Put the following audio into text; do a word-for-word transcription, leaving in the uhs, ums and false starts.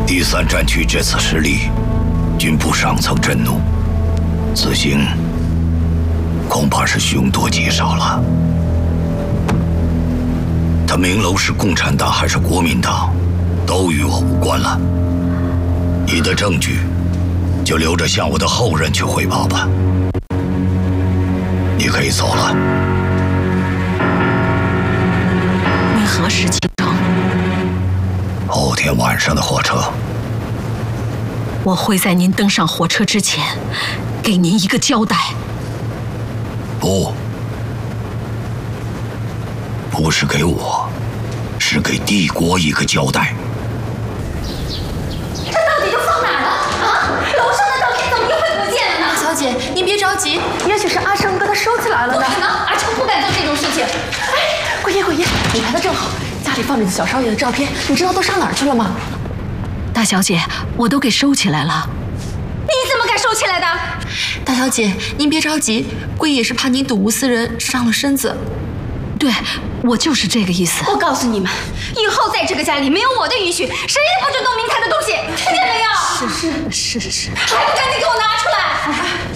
第三战区这次失利，军部上层震怒，此行恐怕是凶多吉少了。他明楼是共产党还是国民党，都与我无关了。你的证据，就留着向我的后人去汇报吧。你可以走了。 你何时启程？ 后天晚上的火车。 我会在您登上火车之前，给您一个交代。 不，不是给我，是给帝国一个交代。 这到底都放哪儿了啊？楼上的照片怎么又会不见了呢？ 小姐，您别着急，也许是阿成哥他收起来了呢。 不可能，阿成不敢做这种事情。 哎，桂爷桂爷，你来的正好，家里放着小少爷的照片，你知道都上哪儿去了吗？ 大小姐，我都给收起来了。 你怎么敢收起来的？ 大小姐，您别着急，桂爷是怕您睹物思人，伤了身子。 对，我就是这个意思。 我告诉你们，以后在这个家里没有我的允许，谁也不准动明台的东西，听见没有？ 是是是是是。 还不赶紧给我拿出来！